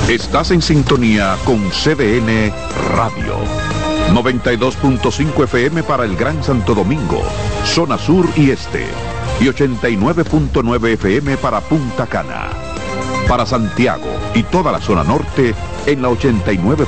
Estás en sintonía con CDN Radio. 92.5 FM para el Gran Santo Domingo, zona sur y este. Y 89.9 FM para Punta Cana. Para Santiago y toda la zona norte en la 89.1